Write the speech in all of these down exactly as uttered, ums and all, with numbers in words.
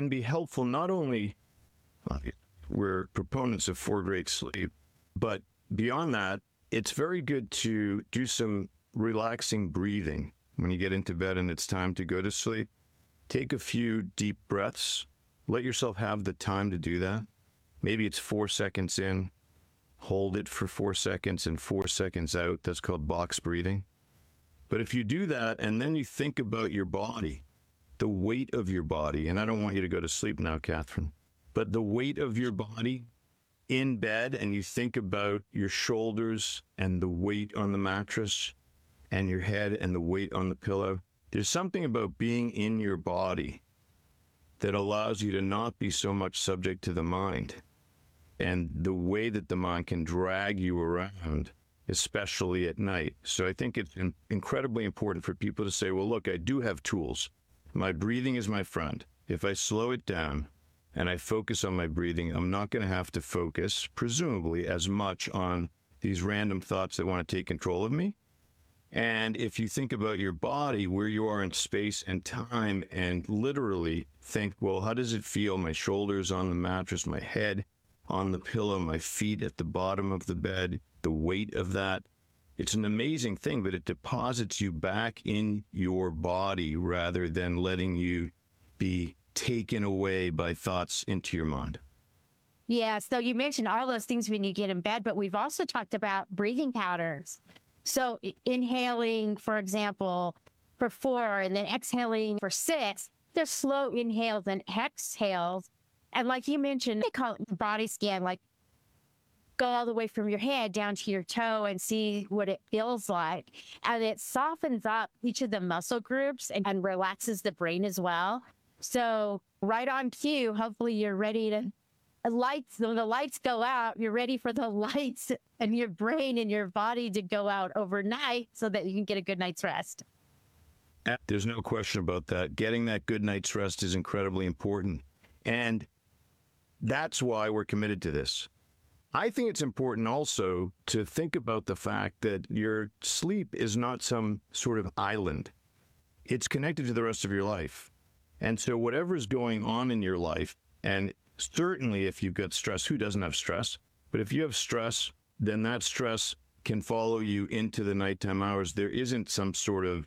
can be helpful. Not only we're proponents of four great sleep, but beyond that, it's very good to do some relaxing breathing when you get into bed and it's time to go to sleep. Take a few deep breaths. Let yourself have the time to do that. Maybe it's four seconds in, hold it for four seconds and four seconds out. That's called box breathing. But if you do that and then you think about your body, the weight of your body, and I don't want you to go to sleep now, Catherine, but the weight of your body in bed, and you think about your shoulders and the weight on the mattress and your head and the weight on the pillow, there's something about being in your body that allows you to not be so much subject to the mind and the way that the mind can drag you around, especially at night. So I think it's in- incredibly important for people to say, well, look, I do have tools. My breathing is my friend. If I slow it down and I focus on my breathing, I'm not going to have to focus, presumably, as much on these random thoughts that want to take control of me. And if you think about your body, where you are in space and time, and literally think, well, how does it feel? My shoulders on the mattress, my head on the pillow, my feet at the bottom of the bed, the weight of that. It's an amazing thing, but it deposits you back in your body rather than letting you be taken away by thoughts into your mind. Yeah, so you mentioned all those things when you get in bed, but we've also talked about breathing patterns. So inhaling, for example, for four, and then exhaling for six, there's slow inhales and exhales. And like you mentioned, they call it body scan, like go all the way from your head down to your toe and see what it feels like. And it softens up each of the muscle groups and, and relaxes the brain as well. So right on cue, hopefully you're ready to lights, when the lights go out, you're ready for the lights and your brain and your body to go out overnight so that you can get a good night's rest. There's no question about that. Getting that good night's rest is incredibly important. And that's why we're committed to this. I think it's important also to think about the fact that your sleep is not some sort of island. It's connected to the rest of your life. And so whatever's going on in your life, and certainly if you've got stress, who doesn't have stress? But if you have stress, then that stress can follow you into the nighttime hours. There isn't some sort of,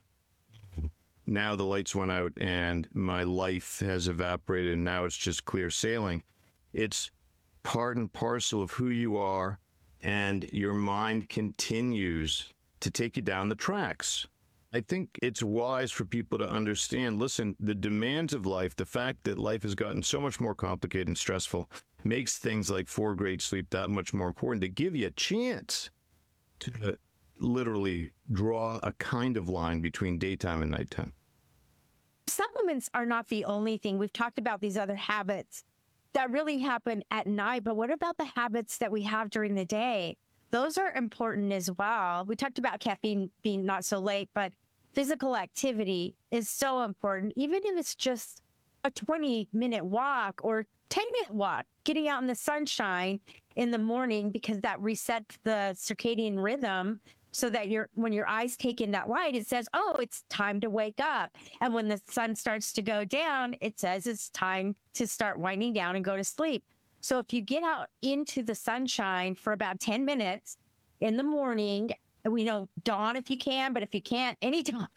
now the lights went out and my life has evaporated and now it's just clear sailing. It's part and parcel of who you are, and your mind continues to take you down the tracks. I think it's wise for people to understand, listen, the demands of life, the fact that life has gotten so much more complicated and stressful, makes things like four great sleep that much more important, to give you a chance to literally draw a kind of line between daytime and nighttime. Supplements are not the only thing. We've talked about these other habits that really happen at night, but what about the habits that we have during the day? Those are important as well. We talked about caffeine being not so late, but physical activity is so important. Even if it's just a twenty minute walk or ten minute walk, getting out in the sunshine in the morning, because that resets the circadian rhythm so that you're, when your eyes take in that light, it says, oh, it's time to wake up. And when the sun starts to go down, it says it's time to start winding down and go to sleep. So if you get out into the sunshine for about ten minutes in the morning, we know dawn if you can, but if you can't, anytime,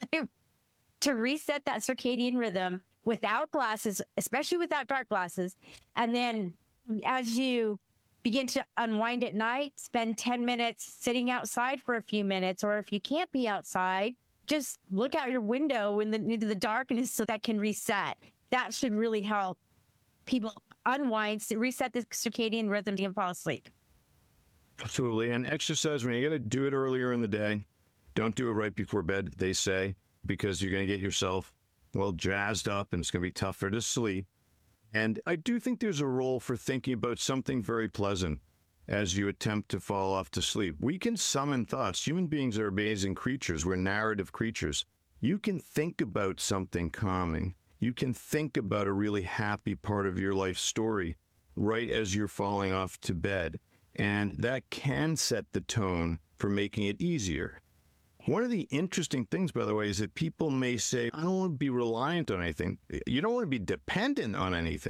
to reset that circadian rhythm without glasses, especially without dark glasses. And then as you begin to unwind at night, spend ten minutes sitting outside for a few minutes, or if you can't be outside, just look out your window in the, into the darkness so that can reset. That should really help people unwind, reset the circadian rhythm to fall asleep. Absolutely. And exercise, when you got to do it earlier in the day, don't do it right before bed, they say, because you're going to get yourself, well, jazzed up and it's going to be tougher to sleep. And I do think there's a role for thinking about something very pleasant as you attempt to fall off to sleep. We can summon thoughts. Human beings are amazing creatures. We're narrative creatures. You can think about something calming. You can think about a really happy part of your life story right as you're falling off to bed. And that can set the tone for making it easier. One of the interesting things, by the way, is that people may say, I don't want to be reliant on anything. You don't want to be dependent on anything.